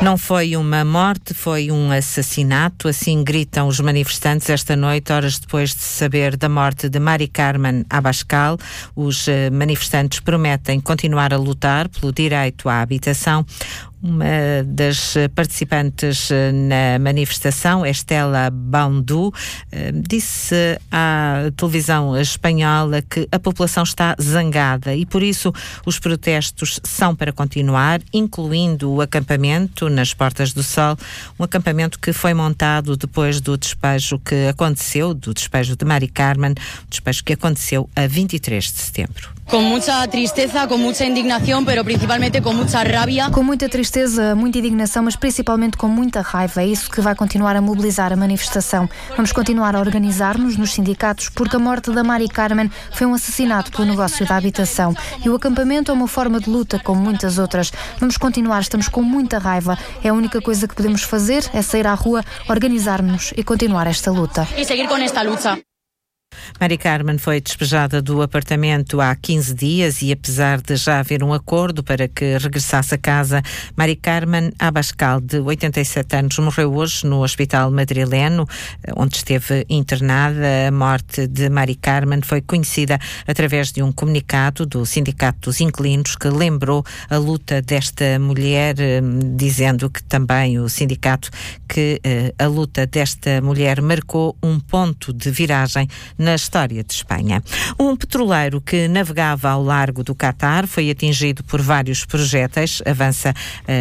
Não foi uma morte, foi um assassinato, assim gritam os manifestantes esta noite, horas depois de saber da morte de Mari Carmen Abascal. Os manifestantes prometem continuar a lutar pelo direito à habitação. Uma das participantes na manifestação, Estela Baundu, disse à televisão espanhola que a população está zangada e por isso os protestos são para continuar, incluindo o acampamento nas Portas do Sol, um acampamento que foi montado depois do despejo que aconteceu, do despejo de Mari Carmen, despejo que aconteceu a 23 de setembro. Com muita tristeza, com muita indignação, mas principalmente com muita rabia. Com muita tristeza, muita indignação, mas principalmente com muita raiva. É isso que vai continuar a mobilizar a manifestação. Vamos continuar a organizar-nos nos sindicatos, porque a morte da Mari Carmen foi um assassinato pelo negócio da habitação. E o acampamento é uma forma de luta, como muitas outras. Vamos continuar, estamos com muita raiva. É a única coisa que podemos fazer, é sair à rua, organizar-nos e continuar esta luta. E seguir com esta luta. Mari Carmen foi despejada do apartamento há 15 dias e apesar de já haver um acordo para que regressasse a casa, Mari Carmen Abascal, de 87 anos, morreu hoje no hospital madrileno, onde esteve internada. A morte de Mari Carmen foi conhecida através de um comunicado do Sindicato dos Inquilinos que lembrou a luta desta mulher, dizendo que também o sindicato que a luta desta mulher marcou um ponto de viragem na história de Espanha. Um petroleiro que navegava ao largo do Catar foi atingido por vários projéteis, avança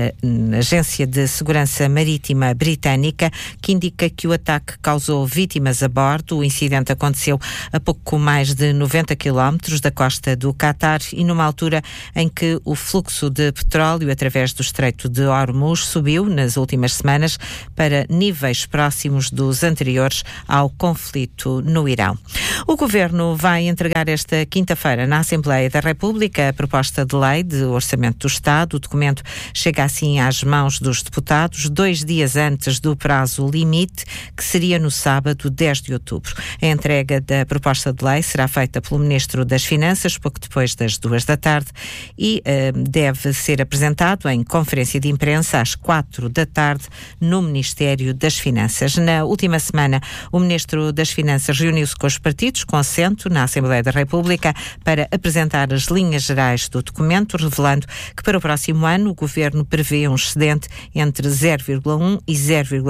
a Agência de Segurança Marítima Britânica, que indica que o ataque causou vítimas a bordo. O incidente aconteceu a pouco mais de 90 quilómetros da costa do Catar e numa altura em que o fluxo de petróleo através do Estreito de Hormuz subiu nas últimas semanas para níveis próximos dos anteriores ao conflito no Irão. O Governo vai entregar esta quinta-feira na Assembleia da República a proposta de lei de orçamento do Estado. O documento chega assim às mãos dos deputados 2 dias antes do prazo limite, que seria no sábado 10 de outubro. A entrega da proposta de lei será feita pelo Ministro das Finanças pouco depois das 2 da tarde e deve ser apresentado em conferência de imprensa às 4 da tarde no Ministério das Finanças. Na última semana, o Ministro das Finanças reuniu-se com os partidos com assento na Assembleia da República para apresentar as linhas gerais do documento, revelando que para o próximo ano o Governo prevê um excedente entre 0,1% e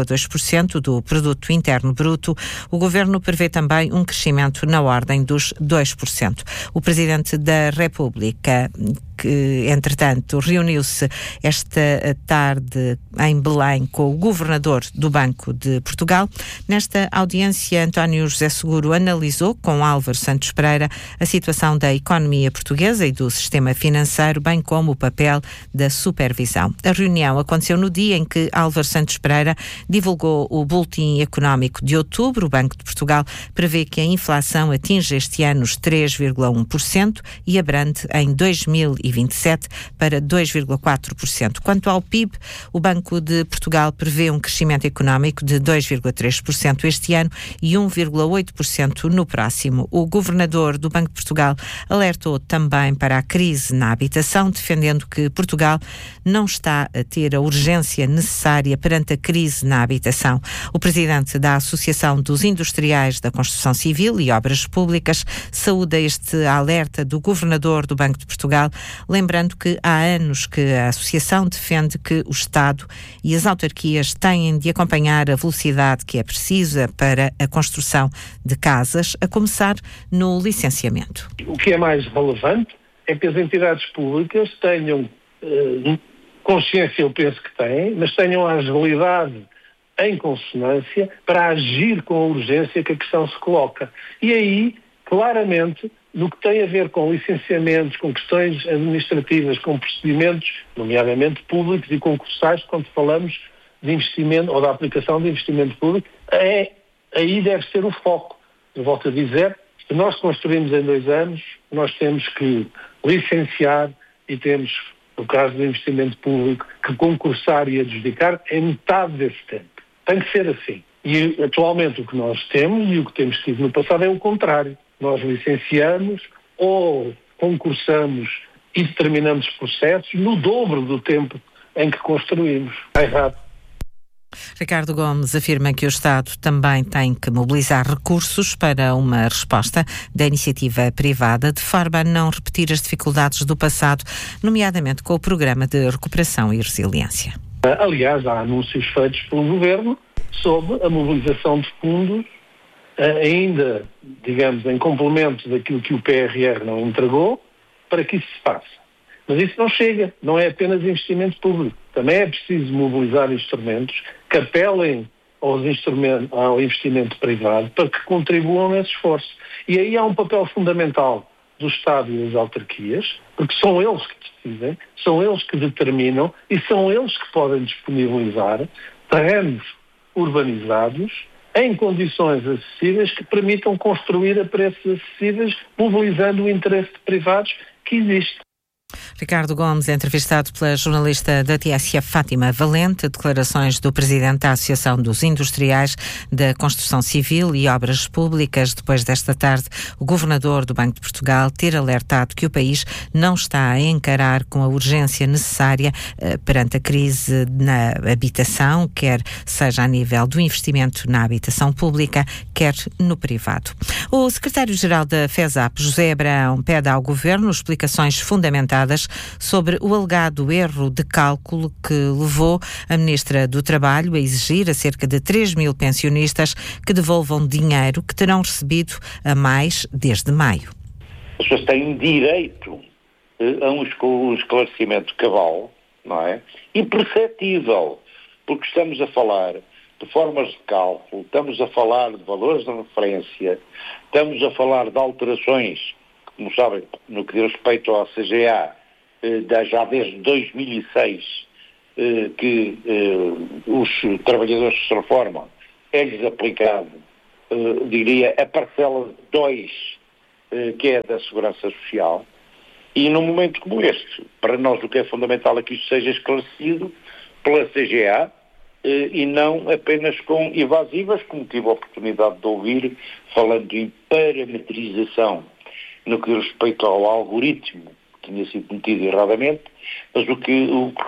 0,2% do Produto Interno Bruto. O Governo prevê também um crescimento na ordem dos 2%. O Presidente da República, que, entretanto, reuniu-se esta tarde em Belém com o Governador do Banco de Portugal. Nesta audiência, António José Seguro analisou com Álvaro Santos Pereira a situação da economia portuguesa e do sistema financeiro, bem como o papel da supervisão. A reunião aconteceu no dia em que Álvaro Santos Pereira divulgou o Boletim Económico de outubro. O Banco de Portugal prevê que a inflação atinja este ano os 3,1% e abrande em 2027 para 2,4%. Quanto ao PIB, o Banco de Portugal prevê um crescimento económico de 2,3% este ano e 1,8% no próximo. O governador do Banco de Portugal alertou também para a crise na habitação, defendendo que Portugal não está a ter a urgência necessária perante a crise na habitação. O presidente da Associação dos Industriais da Construção Civil e Obras Públicas saúda este alerta do governador do Banco de Portugal, lembrando que há anos que a associação defende que o Estado e as autarquias têm de acompanhar a velocidade que é precisa para a construção de casas, a começar no licenciamento. O que é mais relevante é que as entidades públicas tenham consciência, eu penso que têm, mas tenham a agilidade em consonância para agir com a urgência que a questão se coloca. E aí, claramente, no que tem a ver com licenciamentos, com questões administrativas, com procedimentos, nomeadamente públicos e concursais, quando falamos de investimento ou da aplicação de investimento público, aí deve ser o foco. Eu volto a dizer, se nós construímos em 2 anos, nós temos que licenciar e temos, no caso do investimento público, que concursar e adjudicar em metade desse tempo. Tem que ser assim. E atualmente o que nós temos e o que temos tido no passado é o contrário. Nós licenciamos ou concursamos e determinamos processos no dobro do tempo em que construímos. Está errado. Ricardo Gomes afirma que o Estado também tem que mobilizar recursos para uma resposta da iniciativa privada, de forma a não repetir as dificuldades do passado, nomeadamente com o Programa de Recuperação e Resiliência. Aliás, há anúncios feitos pelo Governo sobre a mobilização de fundos, ainda, digamos, em complemento daquilo que o PRR não entregou, para que isso se faça. Mas isso não chega, não é apenas investimento público. Também é preciso mobilizar instrumentos que apelem ao investimento privado para que contribuam nesse esforço. E aí há um papel fundamental do Estado e das autarquias, porque são eles que decidem, são eles que determinam e são eles que podem disponibilizar terrenos urbanizados em condições acessíveis que permitam construir a preços acessíveis, mobilizando o interesse de privados que existe. Ricardo Gomes, entrevistado pela jornalista da TSF Fátima Valente, declarações do presidente da Associação dos Industriais da Construção Civil e Obras Públicas, depois desta tarde o governador do Banco de Portugal ter alertado que o país não está a encarar com a urgência necessária perante a crise na habitação, quer seja a nível do investimento na habitação pública, quer no privado. O secretário-geral da FESAP, José Abraão, pede ao governo explicações fundamentadas sobre o alegado erro de cálculo que levou a Ministra do Trabalho a exigir a cerca de 3 mil pensionistas que devolvam dinheiro que terão recebido a mais desde maio. As pessoas têm direito a um esclarecimento cabal, não é? Imperceptível, porque estamos a falar de formas de cálculo, estamos a falar de valores de referência, estamos a falar de alterações, como sabem, no que diz respeito à CGA, já desde 2006, que os trabalhadores que se reformam é-lhes aplicado, diria, a parcela 2, que é da Segurança Social, e num momento como este, para nós o que é fundamental é que isto seja esclarecido pela CGA, e não apenas com evasivas, como tive a oportunidade de ouvir, falando em parametrização no que diz respeito ao algoritmo que tinha sido metido erradamente, mas o que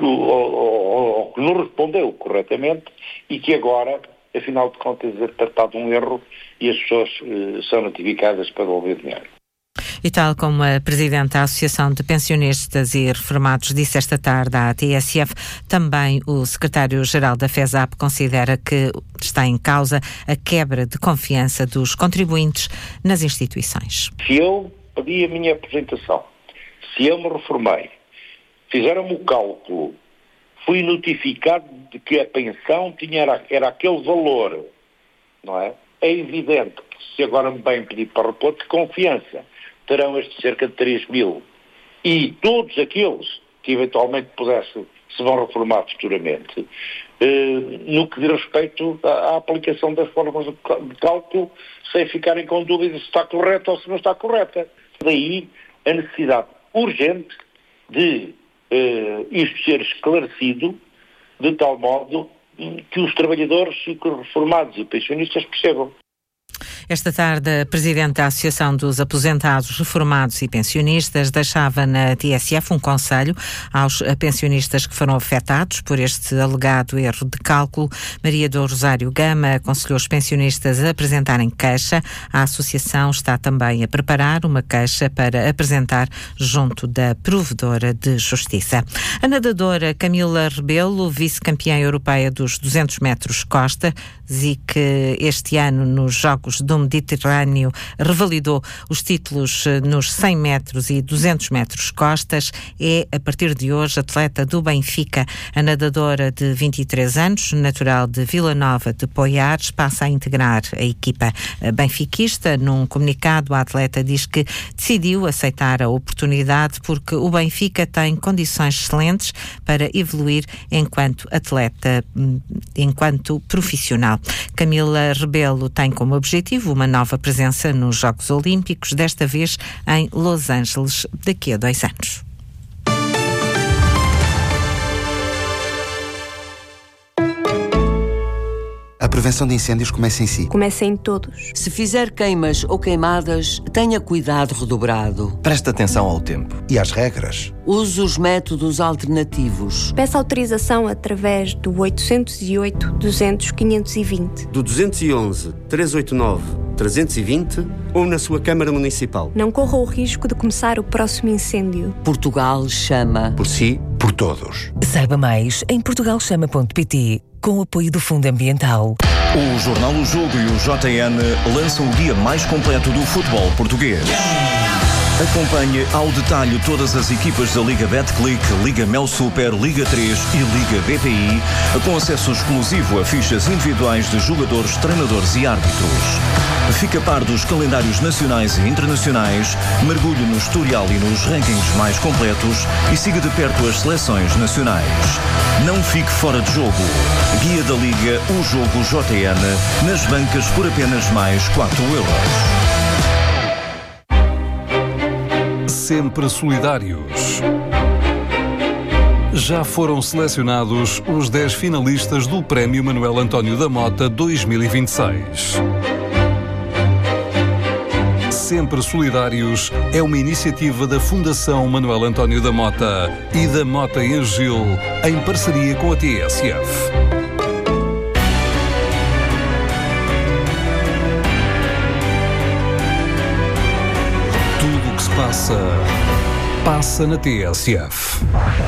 nos respondeu corretamente e que agora, afinal de contas, é tratado um erro e as pessoas são notificadas para devolver dinheiro. E tal como a Presidente da Associação de Pensionistas e Reformados disse esta tarde à TSF, também o Secretário-Geral da FESAP considera que está em causa a quebra de confiança dos contribuintes nas instituições. Se eu pedi a minha apresentação, se eu me reformei, fizeram-me o cálculo, fui notificado de que a pensão era aquele valor, não é? É evidente que se agora me bem pedir para repor, de confiança terão este cerca de 3 mil. E todos aqueles que eventualmente se vão reformar futuramente, no que diz respeito à aplicação das formas de cálculo, sem ficarem com dúvidas se está correta ou se não está correta. Daí a necessidade urgente de isto ser esclarecido de tal modo que os trabalhadores reformados e pensionistas percebam. Esta tarde, a Presidente da Associação dos Aposentados, Reformados e Pensionistas deixava na TSF um conselho aos pensionistas que foram afetados por este alegado erro de cálculo. Maria do Rosário Gama aconselhou os pensionistas a apresentarem queixa. A Associação está também a preparar uma queixa para apresentar junto da Provedora de Justiça. A nadadora Camila Rebelo, vice-campeã europeia dos 200 metros costa, e que este ano nos Jogos do Mediterrâneo revalidou os títulos nos 100 metros e 200 metros costas, é a partir de hoje atleta do Benfica. A nadadora de 23 anos, natural de Vila Nova de Poiares, passa a integrar a equipa benfiquista. Num comunicado, a atleta diz que decidiu aceitar a oportunidade porque o Benfica tem condições excelentes para evoluir enquanto atleta, enquanto profissional. Camila Rebelo tem como objetivo uma nova presença nos Jogos Olímpicos, desta vez em Los Angeles, daqui a 2 anos. A prevenção de incêndios começa em si. Começa em todos. Se fizer queimas ou queimadas, tenha cuidado redobrado. Preste atenção ao tempo e às regras. Use os métodos alternativos. Peça autorização através do 808-200-520. Do 211-389-320 ou na sua Câmara Municipal. Não corra o risco de começar o próximo incêndio. Portugal chama. Por si, por todos. Saiba mais em portugalchama.pt, com o apoio do Fundo Ambiental. O Jornal O Jogo e o JN lançam o guia mais completo do futebol português. Acompanhe ao detalhe todas as equipas da Liga Betclic, Liga Mel Super, Liga 3 e Liga BPI, com acesso exclusivo a fichas individuais de jogadores, treinadores e árbitros. Fique a par dos calendários nacionais e internacionais, mergulhe no historial e nos rankings mais completos e siga de perto as seleções nacionais. Não fique fora de jogo. Guia da Liga O Jogo JN, nas bancas por apenas mais 4 €. Sempre solidários. Já foram selecionados os 10 finalistas do Prémio Manuel António da Mota 2026. Sempre Solidários é uma iniciativa da Fundação Manuel António da Mota e da Mota e Gil, em parceria com a TSF. Passa na TSF.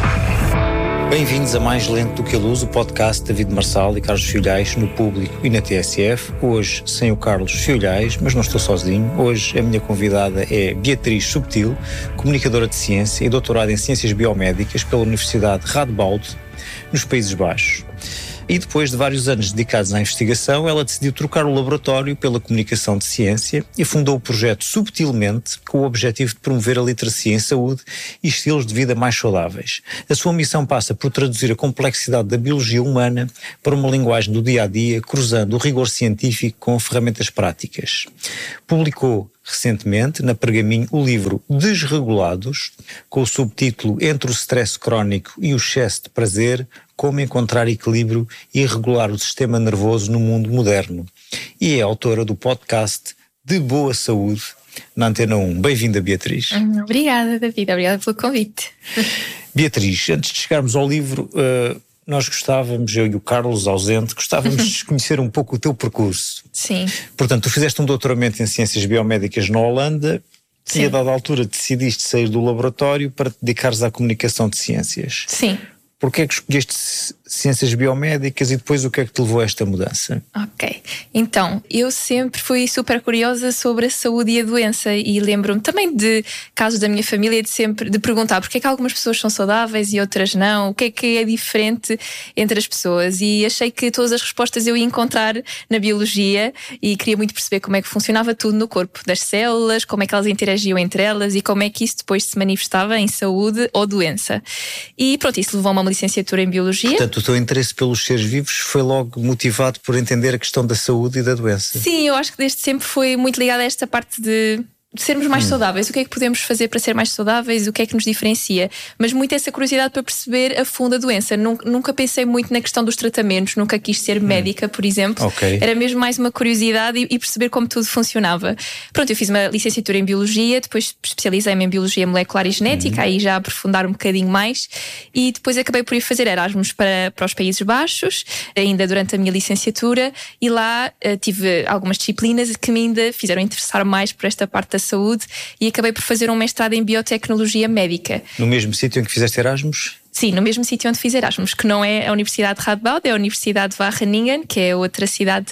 Bem-vindos a Mais Lento do que a Luz, o podcast de David Marçal e Carlos Filhais no Público e na TSF. Hoje sem o Carlos Filhais, mas não estou sozinho. Hoje a minha convidada é Beatriz Subtil, comunicadora de ciência e doutorada em Ciências Biomédicas pela Universidade Radboud, nos Países Baixos. E depois de vários anos dedicados à investigação, ela decidiu trocar o laboratório pela comunicação de ciência e fundou o projeto Subtilmente, com o objetivo de promover a literacia em saúde e estilos de vida mais saudáveis. A sua missão passa por traduzir a complexidade da biologia humana para uma linguagem do dia-a-dia, cruzando o rigor científico com ferramentas práticas. Publicou recentemente, na Pergaminho, o livro Desregulados, com o subtítulo Entre o stress crónico e o excesso de prazer, como encontrar equilíbrio e regular o sistema nervoso no mundo moderno. E é autora do podcast De Boa Saúde, na Antena 1. Bem-vinda, Beatriz. Obrigada, David. Obrigada pelo convite. Beatriz, antes de chegarmos ao livro, nós gostávamos, eu e o Carlos ausente, gostávamos de conhecer um pouco o teu percurso. Sim. Portanto, tu fizeste um doutoramento em Ciências Biomédicas na Holanda. Sim. E a dada altura decidiste sair do laboratório para te dedicares à comunicação de ciências. Sim. Porquê é que escolheste Ciências Biomédicas e depois o que é que te levou a esta mudança? Ok, então, eu sempre fui super curiosa sobre a saúde e a doença e lembro-me também de casos da minha família de perguntar porque é que algumas pessoas são saudáveis e outras não, o que é diferente entre as pessoas, e achei que todas as respostas eu ia encontrar na biologia e queria muito perceber como é que funcionava tudo no corpo das células, como é que elas interagiam entre elas e como é que isso depois se manifestava em saúde ou doença. E pronto, isso levou-me a uma licenciatura em Biologia. Portanto, o teu interesse pelos seres vivos foi logo motivado por entender a questão da saúde e da doença. Sim, eu acho que desde sempre foi muito ligada a esta parte de sermos mais saudáveis, o que é que podemos fazer para ser mais saudáveis, o que é que nos diferencia, mas muito essa curiosidade para perceber a fundo a doença. Nunca pensei muito na questão dos tratamentos, nunca quis ser médica, por exemplo. Okay. Era mesmo mais uma curiosidade e perceber como tudo funcionava. Pronto, eu fiz uma licenciatura em Biologia, depois especializei-me em Biologia Molecular e Genética, aí já aprofundar um bocadinho mais, e depois acabei por ir fazer Erasmus para os Países Baixos, ainda durante a minha licenciatura, e lá tive algumas disciplinas que me ainda fizeram interessar mais por esta parte da saúde e acabei por fazer um mestrado em biotecnologia médica. No mesmo sítio em que fizeste Erasmus? Sim, no mesmo sítio onde fiz Erasmus, que não é a Universidade de Radboud, é a Universidade de Wageningen, que é outra cidade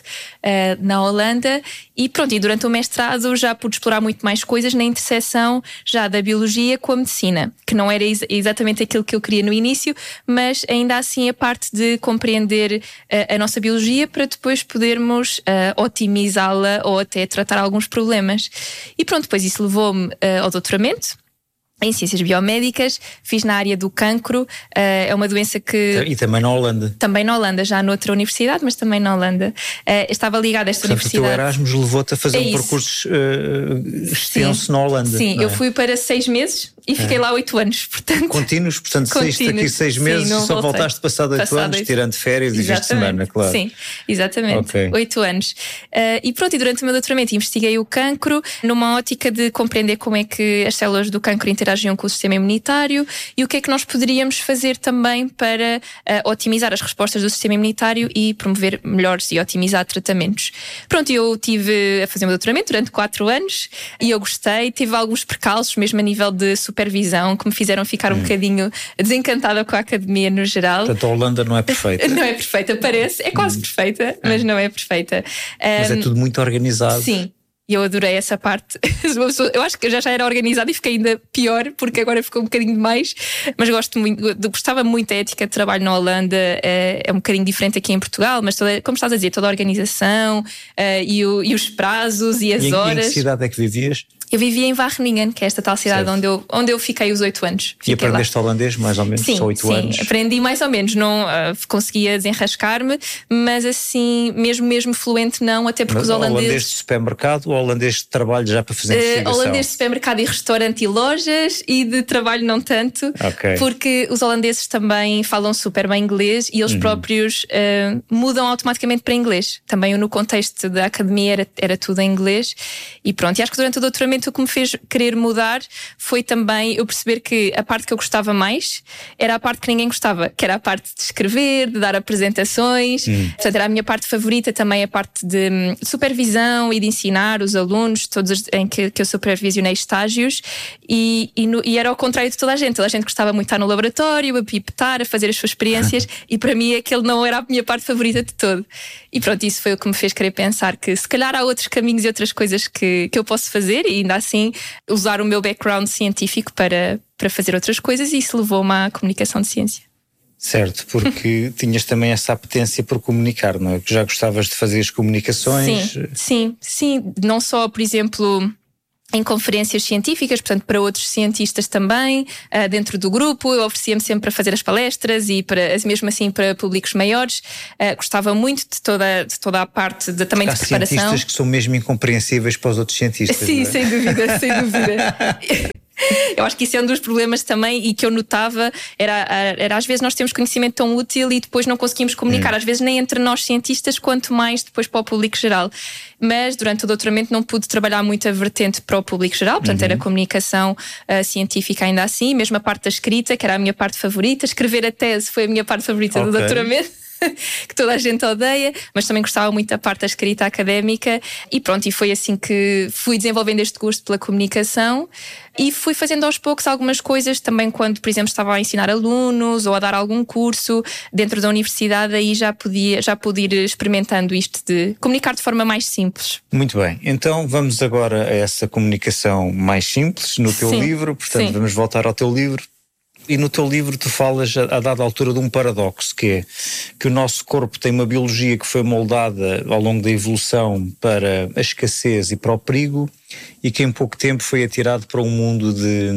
na Holanda. E pronto, e durante o mestrado já pude explorar muito mais coisas na interseção já da biologia com a medicina, que não era exatamente aquilo que eu queria no início, mas ainda assim a parte de compreender a nossa biologia para depois podermos otimizá-la ou até tratar alguns problemas. E pronto, depois isso levou-me ao doutoramento em Ciências Biomédicas, fiz na área do cancro, é uma doença que... E também na Holanda? Também na Holanda, já noutra universidade, mas também na Holanda. Estava ligada a esta universidade. O teu Erasmus levou-te a fazer um percurso extenso na Holanda. Sim, eu fui para 6 meses E fiquei lá 8 anos, portanto. Contínuos, portanto, saíste aqui 6 meses e só voltaste passado 8 anos, tirando férias e fins de semana, claro. Sim, exatamente. 8 anos. E pronto, e durante o meu doutoramento investiguei o cancro numa ótica de compreender como é que as células do cancro interagiam com o sistema imunitário e o que é que nós poderíamos fazer também para otimizar as respostas do sistema imunitário e promover melhores e otimizar tratamentos. Pronto, eu estive a fazer o meu doutoramento durante 4 anos e eu gostei, tive alguns percalços, mesmo a nível de supervisão, que me fizeram ficar um bocadinho desencantada com a academia no geral. Portanto, a Holanda não é perfeita. Não é perfeita, parece. É quase perfeita, mas não é perfeita. Mas é tudo muito organizado. Sim. E eu adorei essa parte. Eu acho que eu já era organizada e fiquei ainda pior, porque agora ficou um bocadinho demais. Mas gostava muito da ética de trabalho na Holanda. É um bocadinho diferente aqui em Portugal, mas como estás a dizer, toda a organização e os prazos e as horas. E em que cidade é que vivias? Eu vivia em Wageningen, que é esta tal cidade onde eu fiquei os 8 anos. E aprendeste holandês mais ou menos? Sim, só 8 anos? Sim, aprendi mais ou menos. Não conseguia desenrascar-me, mas assim, mesmo fluente não, até porque os holandeses... Holandês de supermercado ou holandês de trabalho já para fazer investigação? Holandês de supermercado e restaurante e lojas, e de trabalho não tanto, porque os holandeses também falam super bem inglês e eles próprios mudam automaticamente para inglês. Também no contexto da academia era tudo em inglês e pronto. E acho que durante o doutoramento o que me fez querer mudar foi também eu perceber que a parte que eu gostava mais era a parte que ninguém gostava, que era a parte de escrever, de dar apresentações. Portanto, era a minha parte favorita também, a parte de supervisão e de ensinar os alunos, todos em que eu supervisionei estágios, e era ao contrário de toda a gente gostava muito de estar no laboratório, a pipetar, a fazer as suas experiências, e para mim aquele não era a minha parte favorita de todo. E pronto, isso foi o que me fez querer pensar que se calhar há outros caminhos e outras coisas que eu posso fazer, e ainda assim usar o meu background científico para fazer outras coisas, e isso levou-me à comunicação de ciência. Certo, porque tinhas também essa apetência por comunicar, não é? Que já gostavas de fazer as comunicações. Sim. Não só, por exemplo, em conferências científicas, portanto, para outros cientistas também, dentro do grupo, eu oferecia-me sempre para fazer as palestras e mesmo assim para públicos maiores. Gostava muito de toda a parte também de preparação. Há cientistas que são mesmo incompreensíveis para os outros cientistas. Sim, não é? sem dúvida. Eu acho que isso é um dos problemas também, e que eu notava era às vezes nós temos conhecimento tão útil e depois não conseguimos comunicar, às vezes nem entre nós cientistas, quanto mais depois para o público geral. Mas durante o doutoramento não pude trabalhar muito a vertente para o público geral, portanto era comunicação científica ainda assim, mesmo a parte da escrita, que era a minha parte favorita. Escrever a tese foi a minha parte favorita do doutoramento. Que toda a gente odeia, mas também gostava muito da parte da escrita académica, e pronto, e foi assim que fui desenvolvendo este gosto pela comunicação e fui fazendo aos poucos algumas coisas também. Quando, por exemplo, estava a ensinar alunos ou a dar algum curso dentro da universidade, aí já pude ir experimentando isto de comunicar de forma mais simples. Muito bem, então vamos agora a essa comunicação mais simples no teu livro, portanto vamos voltar ao teu livro. E no teu livro tu falas a dada altura de um paradoxo, que é que o nosso corpo tem uma biologia que foi moldada ao longo da evolução para a escassez e para o perigo, e que em pouco tempo foi atirado para um mundo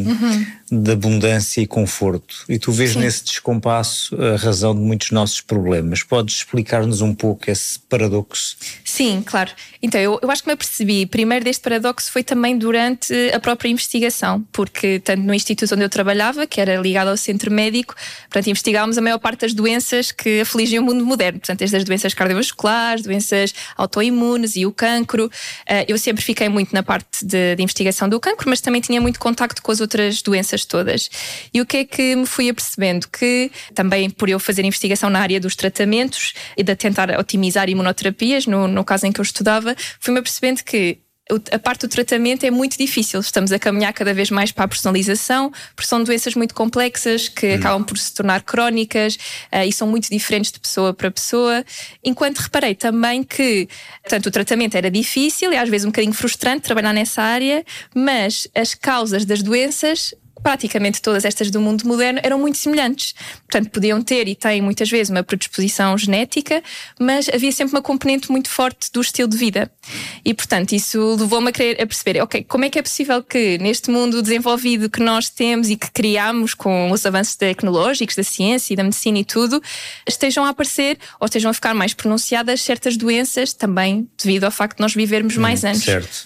de abundância e conforto. E tu vês nesse descompasso a razão de muitos nossos problemas. Podes explicar-nos um pouco esse paradoxo? Sim, claro. Então, eu acho que me apercebi primeiro deste paradoxo foi também durante a própria investigação, porque tanto no instituto onde eu trabalhava, que era ligado ao centro médico, portanto, investigávamos a maior parte das doenças que afligem o mundo moderno, portanto, desde as doenças cardiovasculares, doenças autoimunes e o cancro. Eu sempre fiquei muito na parte de investigação do cancro, mas também tinha muito contacto com as outras doenças todas. E o que é que me fui apercebendo? Que também por eu fazer investigação na área dos tratamentos e de tentar otimizar imunoterapias, no caso em que eu estudava, fui-me apercebendo que a parte do tratamento é muito difícil. Estamos a caminhar cada vez mais para a personalização, porque são doenças muito complexas que acabam por se tornar crónicas e são muito diferentes de pessoa para pessoa. Enquanto reparei também que, portanto, o tratamento era difícil e às vezes um bocadinho frustrante trabalhar nessa área, mas as causas das doenças, praticamente todas estas do mundo moderno, eram muito semelhantes. Portanto, podiam ter e têm muitas vezes uma predisposição genética, mas havia sempre uma componente muito forte do estilo de vida. E, portanto, isso levou-me a perceber, como é que é possível que neste mundo desenvolvido que nós temos e que criamos com os avanços tecnológicos, da ciência e da medicina e tudo, estejam a aparecer ou estejam a ficar mais pronunciadas certas doenças, também devido ao facto de nós vivermos mais anos. Certo.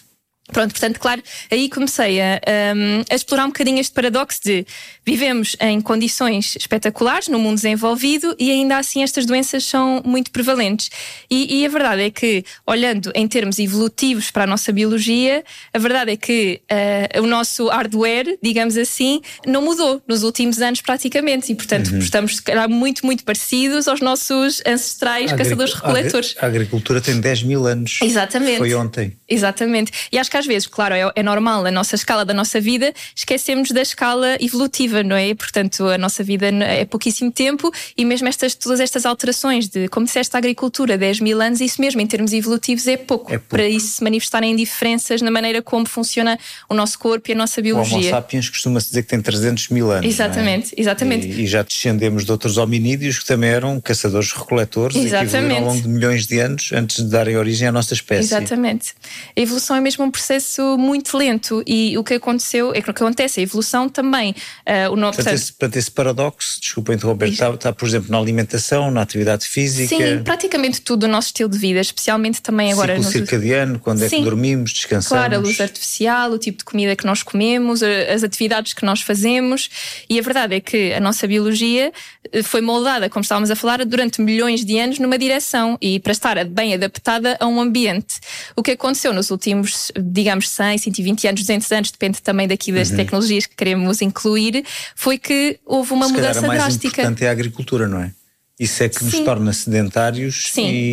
Pronto, portanto, claro, aí comecei a explorar um bocadinho este paradoxo de vivemos em condições espetaculares no mundo desenvolvido e ainda assim estas doenças são muito prevalentes. E a verdade é que, olhando em termos evolutivos para a nossa biologia, a verdade é que o nosso hardware, digamos assim, não mudou nos últimos anos praticamente e, portanto, estamos se calhar muito, muito parecidos aos nossos ancestrais caçadores-recoletores. A agricultura tem 10 mil anos. Exatamente. Foi ontem. Exatamente. E acho que às vezes, claro, é normal a nossa escala da nossa vida, esquecemos da escala evolutiva, não é? Portanto, a nossa vida é pouquíssimo tempo e mesmo todas estas alterações de, como disseste, a agricultura, 10 mil anos, isso mesmo em termos evolutivos é pouco. Para isso se manifestarem diferenças na maneira como funciona o nosso corpo e a nossa biologia. O Homo sapiens costuma-se dizer que tem 300 mil anos. Exatamente, exatamente. E já descendemos de outros hominídeos que também eram caçadores-recoletores e que evoluíram ao longo de milhões de anos antes de darem origem à nossa espécie. Exatamente. A evolução é mesmo um processo muito lento e o que aconteceu, é que o que acontece, a evolução também. Portanto, esse paradoxo, desculpa interromper, está, por exemplo, na alimentação, na atividade física. Sim, praticamente tudo o nosso estilo de vida, especialmente também agora. Ciclo circadiano, quando é que dormimos, descansamos. Claro, a luz artificial, o tipo de comida que nós comemos, as atividades que nós fazemos. E a verdade é que a nossa biologia foi moldada, como estávamos a falar, durante milhões de anos numa direção e para estar bem adaptada a um ambiente. O que aconteceu nos últimos, digamos, 100, 120 anos, 200 anos, depende também daqui das tecnologias que queremos incluir, foi que houve uma mudança drástica. O mais importante é a agricultura, não é? Isso é que nos torna sedentários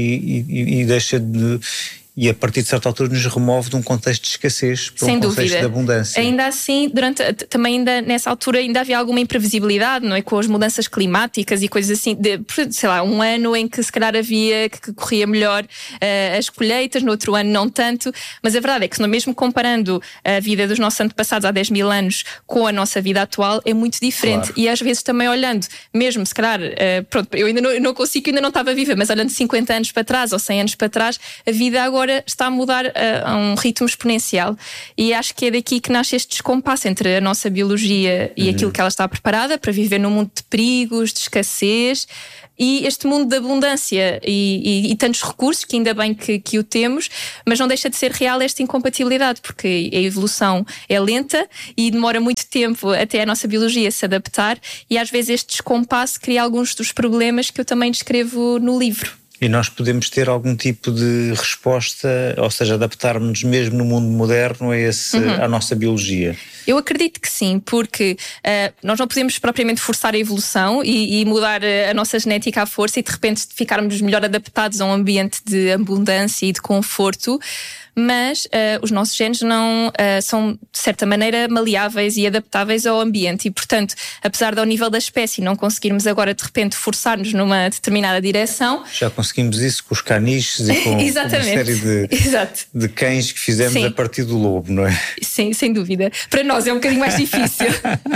e deixa de... E a partir de certa altura nos remove de um contexto de escassez para um contexto de abundância. Ainda assim, também ainda nessa altura ainda havia alguma imprevisibilidade, não é? Com as mudanças climáticas e coisas assim, sei lá, um ano em que se calhar havia que corria melhor as colheitas, no outro ano não tanto, mas a verdade é que mesmo comparando a vida dos nossos antepassados há 10 mil anos com a nossa vida atual é muito diferente. Claro. E às vezes também olhando, mesmo se calhar, eu ainda não consigo, ainda não estava viva, mas olhando 50 anos para trás ou 100 anos para trás, a vida agora está a mudar a um ritmo exponencial e acho que é daqui que nasce este descompasso entre a nossa biologia e aquilo que ela está preparada para viver num mundo de perigos, de escassez e este mundo de abundância e tantos recursos, que ainda bem que o temos, mas não deixa de ser real esta incompatibilidade, porque a evolução é lenta e demora muito tempo até a nossa biologia se adaptar e às vezes este descompasso cria alguns dos problemas que eu também descrevo no livro. E nós podemos ter algum tipo de resposta, ou seja, adaptarmos-nos mesmo no mundo moderno à nossa biologia? Eu acredito que sim, porque nós não podemos propriamente forçar a evolução e mudar a nossa genética à força e de repente ficarmos melhor adaptados a um ambiente de abundância e de conforto, mas os nossos genes não são, de certa maneira, maleáveis e adaptáveis ao ambiente e, portanto, apesar de ao nível da espécie não conseguirmos agora, de repente, forçar-nos numa determinada direção... Já conseguimos isso com os caniches e com uma série de cães que fizemos a partir do lobo, não é? Sim, sem dúvida. Para nós é um bocadinho mais difícil.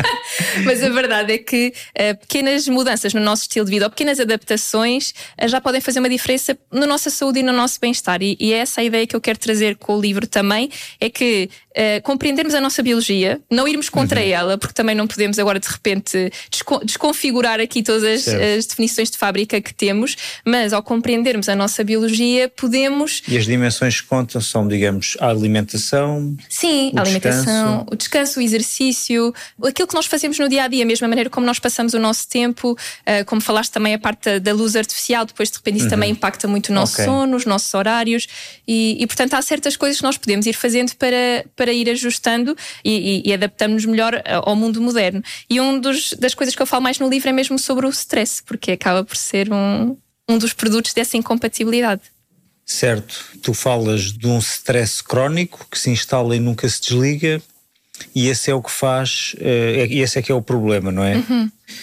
Mas a verdade é que pequenas mudanças no nosso estilo de vida ou pequenas adaptações já podem fazer uma diferença na nossa saúde e no nosso bem-estar. E é essa a ideia que eu quero trazer com o livro também, é que compreendermos a nossa biologia, não irmos contra ela, porque também não podemos agora de repente desconfigurar aqui todas as definições de fábrica que temos, mas ao compreendermos a nossa biologia podemos... E as dimensões que contam são, digamos, a alimentação... Sim, a alimentação, o descanso, o exercício, aquilo que nós fazemos no dia-a-dia, a mesma maneira como nós passamos o nosso tempo, como falaste também a parte da luz artificial, depois de repente isso também impacta muito o nosso sono, os nossos horários e portanto há certas coisas que nós podemos ir fazendo para ir ajustando e adaptamos-nos melhor ao mundo moderno. E das coisas que eu falo mais no livro é mesmo sobre o stress, porque acaba por ser um dos produtos dessa incompatibilidade. Certo, tu falas de um stress crónico que se instala e nunca se desliga e esse é o que faz, esse é que é o problema, não é?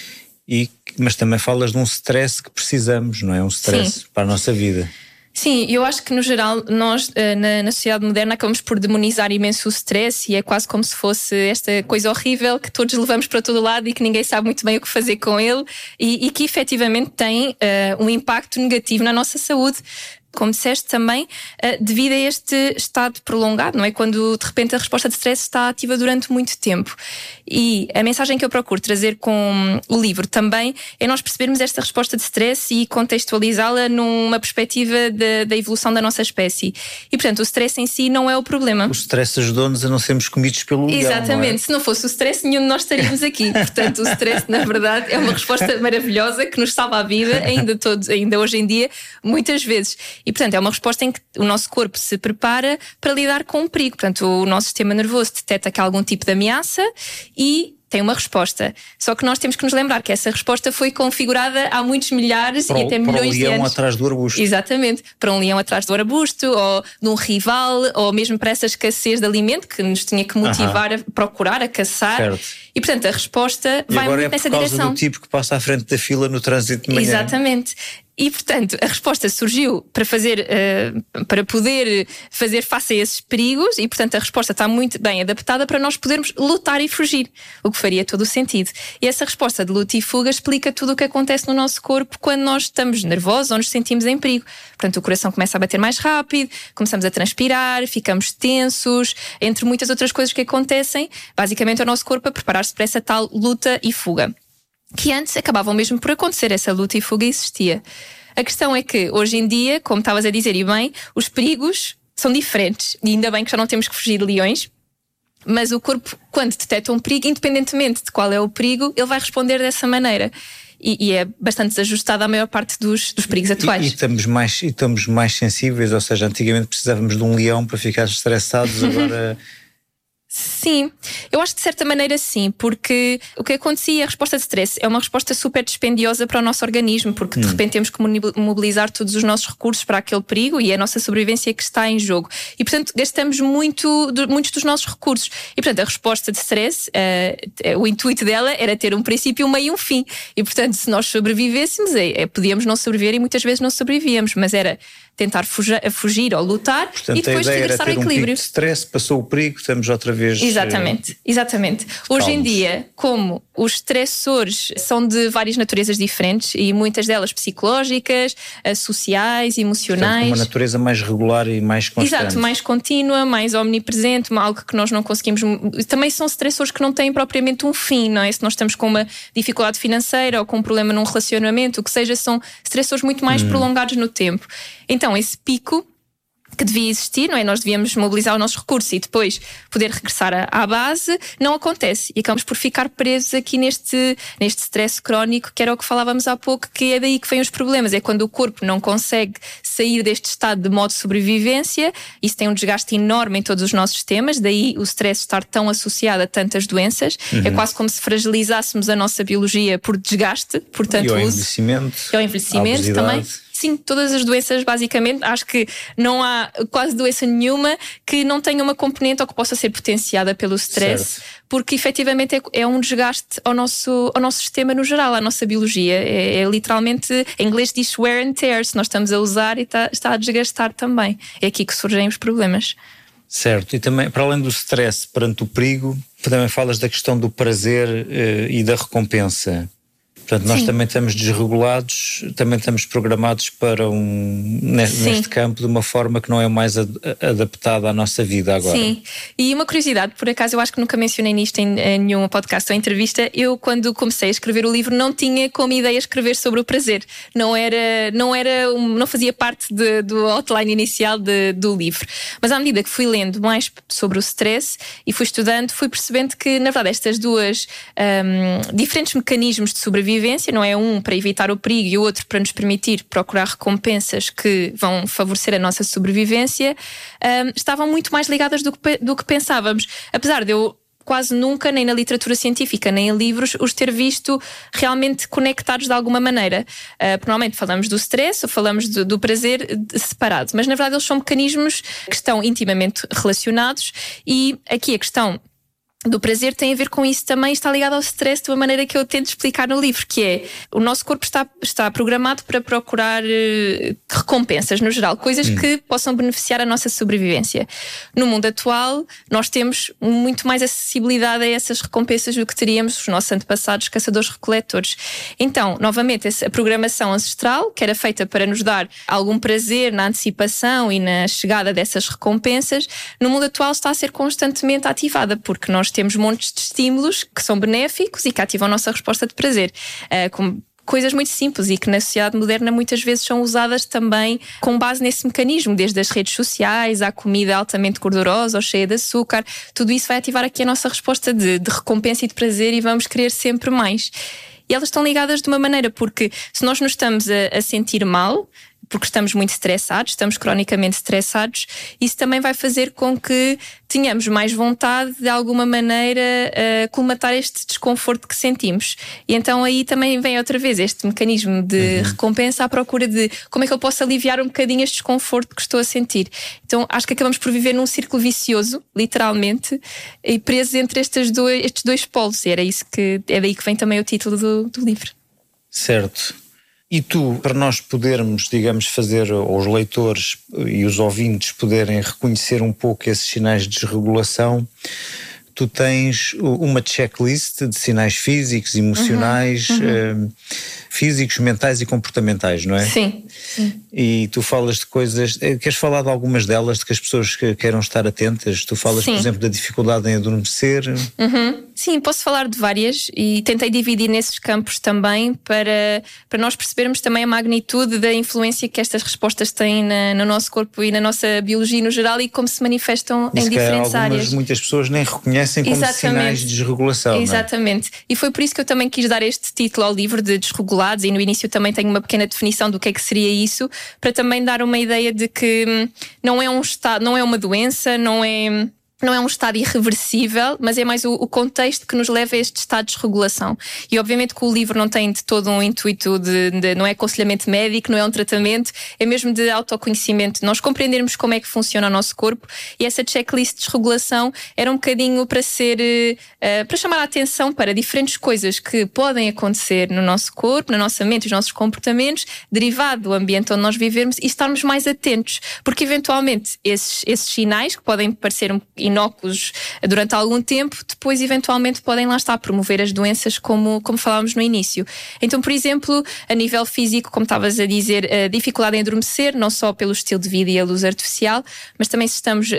Mas também falas de um stress que precisamos, não é? Um stress para a nossa vida. Sim, eu acho que no geral nós na sociedade moderna acabamos por demonizar imenso o stress e é quase como se fosse esta coisa horrível que todos levamos para todo lado e que ninguém sabe muito bem o que fazer com ele e que efetivamente tem um impacto negativo na nossa saúde. como disseste também, devido a este estado prolongado, não é? Quando de repente a resposta de stress está ativa durante muito tempo. E a mensagem que eu procuro trazer com o livro também é nós percebermos esta resposta de stress e contextualizá-la numa perspectiva da evolução da nossa espécie. E portanto o stress em si não é o problema. O stress ajudou-nos a não sermos comidos pelo leão. Exatamente, não é? Se não fosse o stress, nenhum de nós estaríamos aqui. Portanto, o stress, na verdade, é uma resposta maravilhosa que nos salva a vida, ainda hoje em dia, muitas vezes. E, portanto, é uma resposta em que o nosso corpo se prepara para lidar com o perigo. Portanto, o nosso sistema nervoso detecta que há algum tipo de ameaça e tem uma resposta. Só que nós temos que nos lembrar que essa resposta foi configurada há muitos milhares e até milhões de anos. Para um leão atrás do arbusto. Exatamente. Para um leão atrás do arbusto, ou de um rival, ou mesmo para essa escassez de alimento que nos tinha que motivar a procurar, a caçar. Certo. E, portanto, a resposta vai muito nessa direção. Agora é por causa do tipo que passa à frente da fila no trânsito de manhã. Exatamente. E, portanto, a resposta surgiu para poder fazer face a esses perigos e, portanto, a resposta está muito bem adaptada para nós podermos lutar e fugir, o que faria todo o sentido. E essa resposta de luta e fuga explica tudo o que acontece no nosso corpo quando nós estamos nervosos ou nos sentimos em perigo. Portanto, o coração começa a bater mais rápido, começamos a transpirar, ficamos tensos, entre muitas outras coisas que acontecem. Basicamente, é o nosso corpo a preparar-se para essa tal luta e fuga. Que antes acabavam mesmo por acontecer, essa luta e fuga existia. A questão é que, hoje em dia, como estavas a dizer e bem, os perigos são diferentes. E ainda bem que já não temos que fugir de leões, mas o corpo, quando detecta um perigo, independentemente de qual é o perigo, ele vai responder dessa maneira. E é bastante desajustado à maior parte dos perigos atuais. E estamos mais sensíveis, ou seja, antigamente precisávamos de um leão para ficar estressados, agora... Sim, eu acho que de certa maneira sim, porque o que acontecia, a resposta de stress é uma resposta super dispendiosa para o nosso organismo, porque de repente temos que mobilizar todos os nossos recursos para aquele perigo e é a nossa sobrevivência que está em jogo. E portanto gastamos muitos dos nossos recursos. E portanto a resposta de stress, o intuito dela era ter um princípio, um meio e um fim. E portanto se nós sobrevivêssemos, podíamos não sobreviver e muitas vezes não sobrevivíamos, mas era tentar fugir ou lutar. Portanto, e depois regressar ao equilíbrio. Um pico de stress, passou o perigo, estamos outra vez... Exatamente. Hoje em dia, como os estressores são de várias naturezas diferentes e muitas delas psicológicas, sociais, emocionais. Portanto, uma natureza mais regular e mais constante. Exato, mais contínua, mais omnipresente, algo que nós não conseguimos... Também são estressores que não têm propriamente um fim, não é? Se nós estamos com uma dificuldade financeira ou com um problema num relacionamento, o que seja, são estressores muito mais prolongados no tempo. Então, esse pico que devia existir, não é? Nós devíamos mobilizar os nossos recursos e depois poder regressar à base, não acontece. E acabamos por ficar presos aqui neste stress crónico, que era o que falávamos há pouco, que é daí que vêm os problemas. É quando o corpo não consegue sair deste estado de modo de sobrevivência, isso tem um desgaste enorme em todos os nossos sistemas, daí o stress estar tão associado a tantas doenças. É quase como se fragilizássemos a nossa biologia por desgaste, por tanto uso. E ao envelhecimento também. Sim, todas as doenças, basicamente, acho que não há quase doença nenhuma que não tenha uma componente ou que possa ser potenciada pelo stress, porque efetivamente é um desgaste ao nosso sistema no geral, à nossa biologia. É literalmente, em inglês diz wear and tear, se nós estamos a usar e está a desgastar também. É aqui que surgem os problemas. Certo, e também, para além do stress perante o perigo, também falas da questão do prazer e da recompensa. Portanto, nós também estamos desregulados, também estamos programados para neste campo de uma forma que não é mais adaptada à nossa vida agora. Sim, e uma curiosidade, por acaso eu acho que nunca mencionei nisto em nenhum podcast ou entrevista, eu quando comecei a escrever o livro não tinha como ideia escrever sobre o prazer, não fazia parte do outline inicial do livro, mas à medida que fui lendo mais sobre o stress e fui estudando, fui percebendo que na verdade estas duas diferentes mecanismos de sobrevivência, não é? Um para evitar o perigo e o outro para nos permitir procurar recompensas que vão favorecer a nossa sobrevivência, estavam muito mais ligadas do que pensávamos. Apesar de eu quase nunca, nem na literatura científica, nem em livros, os ter visto realmente conectados de alguma maneira. Porque normalmente falamos do stress ou falamos do prazer separado, mas na verdade eles são mecanismos que estão intimamente relacionados e aqui a questão do prazer tem a ver com isso também, está ligado ao stress de uma maneira que eu tento explicar no livro, que é, o nosso corpo está programado para procurar recompensas no geral, coisas que possam beneficiar a nossa sobrevivência. No mundo atual, nós temos muito mais acessibilidade a essas recompensas do que teríamos os nossos antepassados caçadores-recoletores. Então, novamente, a programação ancestral, que era feita para nos dar algum prazer na antecipação e na chegada dessas recompensas, no mundo atual está a ser constantemente ativada, porque nós temos montes de estímulos que são benéficos e que ativam a nossa resposta de prazer. Como coisas muito simples e que na sociedade moderna muitas vezes são usadas também com base nesse mecanismo, desde as redes sociais à comida altamente gordurosa ou cheia de açúcar. Tudo isso vai ativar aqui a nossa resposta de recompensa e de prazer e vamos querer sempre mais. E elas estão ligadas de uma maneira, porque se nós nos estamos a sentir mal, porque estamos muito estressados, estamos cronicamente estressados, isso também vai fazer com que tenhamos mais vontade de alguma maneira colmatar este desconforto que sentimos. E então aí também vem outra vez este mecanismo de recompensa à procura de como é que eu posso aliviar um bocadinho este desconforto que estou a sentir. Então acho que acabamos por viver num círculo vicioso, literalmente, e presos entre estes dois polos. E é daí que vem também o título do livro. Certo. E tu, para nós podermos, digamos, fazer, ou os leitores e os ouvintes poderem reconhecer um pouco esses sinais de desregulação, tu tens uma checklist de sinais físicos, emocionais, físicos, mentais e comportamentais, não é? Sim. E tu falas de coisas, queres falar de algumas delas, de que as pessoas queiram estar atentas? Tu falas, por exemplo, da dificuldade em adormecer. Sim, posso falar de várias e tentei dividir nesses campos também para nós percebermos também a magnitude da influência que estas respostas têm no nosso corpo e na nossa biologia no geral e como se manifestam em diferentes áreas. Muitas pessoas nem reconhecem como sinais de desregulação. Exatamente. Não é? E foi por isso que eu também quis dar este título ao livro de Desregulados, e no início também tenho uma pequena definição do que é que seria isso, para também dar uma ideia de que não é um estado, não é uma doença, não é um estado irreversível, mas é mais o contexto que nos leva a este estado de desregulação. E obviamente que o livro não tem de todo um intuito não é aconselhamento médico, não é um tratamento, é mesmo de autoconhecimento, nós compreendermos como é que funciona o nosso corpo, e essa checklist de desregulação era um bocadinho para para chamar a atenção para diferentes coisas que podem acontecer no nosso corpo, na nossa mente e os nossos comportamentos, derivado do ambiente onde nós vivemos, e estarmos mais atentos, porque eventualmente esses sinais que podem parecer inóculos durante algum tempo, depois eventualmente podem lá estar a promover as doenças como falávamos no início. Então, por exemplo, a nível físico, como estavas a dizer, a dificuldade em adormecer, não só pelo estilo de vida e a luz artificial, mas também se estamos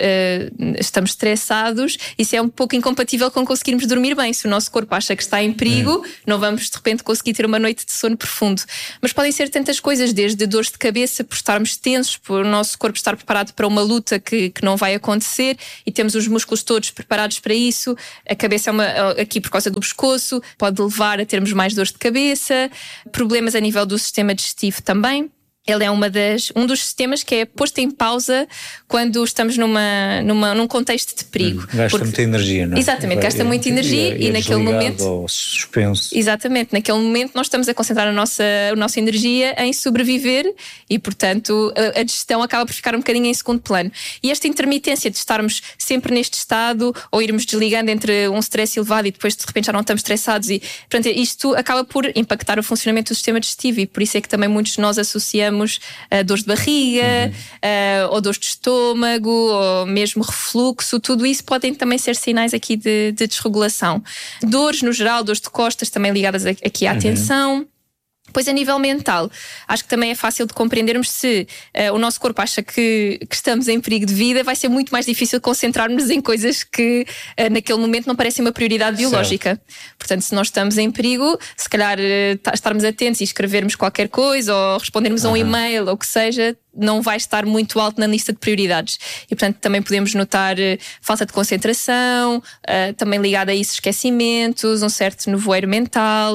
estressados, isso é um pouco incompatível com conseguirmos dormir bem. Se o nosso corpo acha que está em perigo, não vamos de repente conseguir ter uma noite de sono profundo. Mas podem ser tantas coisas, desde dores de cabeça, por estarmos tensos, por o nosso corpo estar preparado para uma luta que não vai acontecer, e temos os músculos todos preparados para isso. A cabeça aqui por causa do pescoço, pode levar a termos mais dores de cabeça, problemas a nível do sistema digestivo também. Ele é um dos sistemas que é posto em pausa quando estamos num contexto de perigo. Gasta muita energia, não é? Exatamente, gasta muita energia e naquele momento... Ou suspenso. Exatamente, naquele momento nós estamos a concentrar a nossa energia em sobreviver e, portanto, a digestão acaba por ficar um bocadinho em segundo plano. E esta intermitência de estarmos sempre neste estado ou irmos desligando entre um stress elevado e depois de repente já não estamos estressados, e, portanto, isto acaba por impactar o funcionamento do sistema digestivo, e por isso é que também muitos de nós associamos dores de barriga, ou dores de estômago, ou mesmo refluxo. Tudo isso podem também ser sinais aqui de desregulação. Dores no geral, dores de costas também ligadas aqui à tensão. Pois a nível mental, acho que também é fácil de compreendermos se o nosso corpo acha que estamos em perigo de vida, vai ser muito mais difícil concentrarmos em coisas que naquele momento não parecem uma prioridade biológica. Certo. Portanto, se nós estamos em perigo, se calhar estarmos atentos e escrevermos qualquer coisa ou respondermos a um e-mail ou o que seja, não vai estar muito alto na lista de prioridades. E, portanto, também podemos notar falta de concentração, também ligada a isso esquecimentos, um certo nevoeiro mental,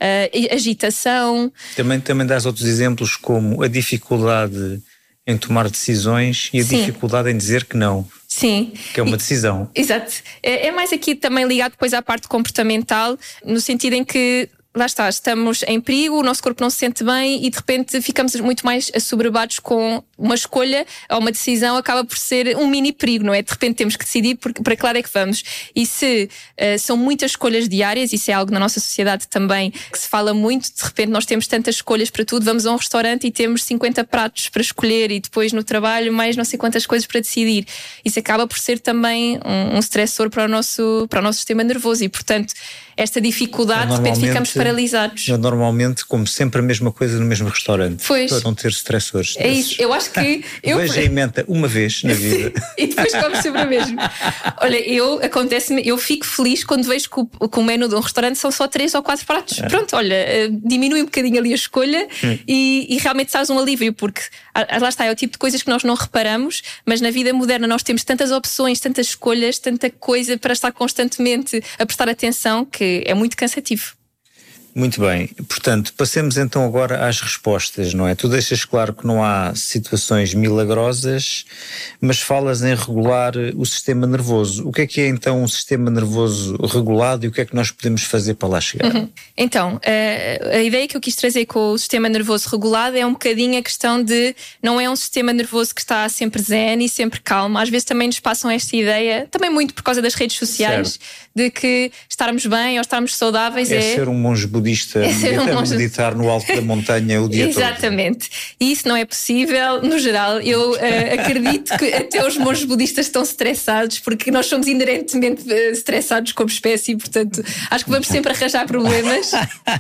agitação. Também dás outros exemplos como a dificuldade em tomar decisões e a dificuldade em dizer que não. Sim. Que é uma decisão. Exato. É mais aqui também ligado depois à parte comportamental, no sentido em que lá está, estamos em perigo, o nosso corpo não se sente bem e de repente ficamos muito mais assoberbados com uma escolha ou uma decisão, acaba por ser um mini perigo, não é? De repente temos que decidir para que lado é que vamos. E se são muitas escolhas diárias, isso é algo na nossa sociedade também que se fala muito, de repente nós temos tantas escolhas para tudo, vamos a um restaurante e temos 50 pratos para escolher e depois no trabalho mais não sei quantas coisas para decidir. Isso acaba por ser também um stressor para o nosso sistema nervoso e, portanto, esta dificuldade, de repente ficamos paralisados. Eu normalmente como sempre a mesma coisa no mesmo restaurante, para não ter stressores. É isso, eu acho que... Vejo a emenda uma vez na vida. E depois como sempre a mesmo. Olha, eu fico feliz quando vejo que o menu de um restaurante são só 3 ou 4 pratos. Pronto, olha, diminui um bocadinho ali a escolha e realmente sabes um alívio, porque lá está, é o tipo de coisas que nós não reparamos, mas na vida moderna nós temos tantas opções, tantas escolhas, tanta coisa para estar constantemente a prestar atenção que é muito cansativo. Muito bem, portanto, passemos então agora às respostas, não é? Tu deixas claro que não há situações milagrosas, mas falas em regular o sistema nervoso. O que é então um sistema nervoso regulado e o que é que nós podemos fazer para lá chegar? Então, a ideia que eu quis trazer com o sistema nervoso regulado é um bocadinho a questão de não é um sistema nervoso que está sempre zen e sempre calmo. Às vezes também nos passam esta ideia, também muito por causa das redes sociais, de que estarmos bem ou estarmos saudáveis é ser um monge budista meditar no alto da montanha o dia todo. Exatamente. E isso não é possível, no geral. Eu acredito que até os monges budistas estão estressados, porque nós somos inerentemente estressados como espécie, portanto, acho que vamos sempre arranjar problemas.